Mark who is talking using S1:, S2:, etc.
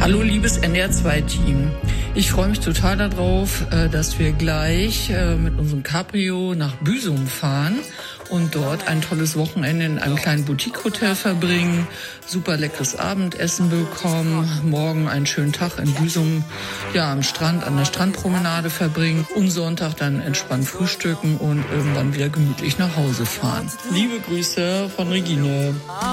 S1: Hallo liebes NDR2-Team. Ich freue mich total darauf, dass wir gleich mit unserem Cabrio nach Büsum fahren und dort ein tolles Wochenende in einem kleinen Boutique-Hotel verbringen, super leckeres Abendessen bekommen, morgen einen schönen Tag in Büsum, ja, am Strand, an der Strandpromenade verbringen und Sonntag dann entspannt frühstücken und irgendwann wieder gemütlich nach Hause fahren. Liebe Grüße von Regine.